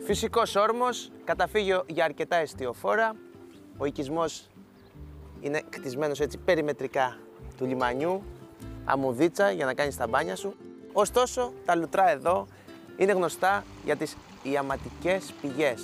Φυσικός όρμος, καταφύγιο για αρκετά εστιοφόρα. Ο οικισμός είναι κτισμένος έτσι περιμετρικά του λιμανιού. Αμμουδίτσα για να κάνεις τα μπάνια σου. Ωστόσο, τα λουτρά εδώ είναι γνωστά για τις ιαματικές πηγές.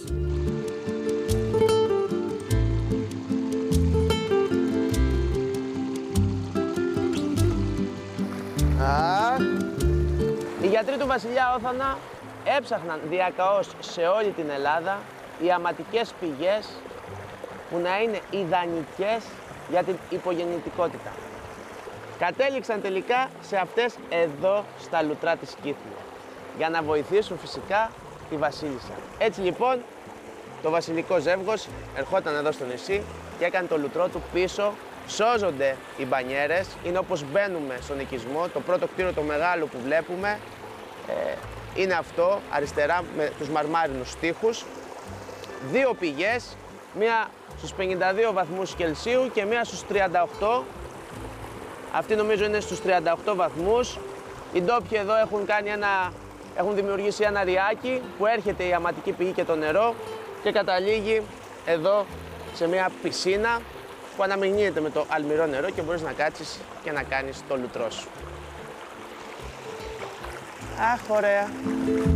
Οι γιατροί του βασιλιά Όθωνα έψαχναν διακαώς σε όλη την Ελλάδα ιαματικές πηγές που να είναι ιδανικές για την υπογεννητικότητα. Κατέληξαν τελικά σε αυτές εδώ στα λουτρά της Κύθου, για να βοηθήσουν φυσικά τη βασίλισσα. Έτσι λοιπόν το βασιλικό ζεύγος ερχόταν εδώ στο νησί και έκανε το λουτρό του πίσω. Σώζονται οι μπανιέρες, είναι όπως μπαίνουμε στον οικισμό. Το πρώτο κτίριο το μεγάλο που βλέπουμε είναι αυτό, αριστερά με τους μαρμάρινους τοίχους. Δύο πηγές, μία στους 52 βαθμούς Κελσίου και μία στους 38. Αυτή νομίζω είναι στους 38 βαθμούς. Οι ντόπιοι εδώ έχουν δημιουργήσει ένα ριάκι που έρχεται η ιαματική πηγή και το νερό και καταλήγει εδώ σε μια πισίνα που αναμειγνύεται με το αλμυρό νερό και μπορείς να κάτσεις και να κάνεις το λουτρό σου. Αχ, ωραία!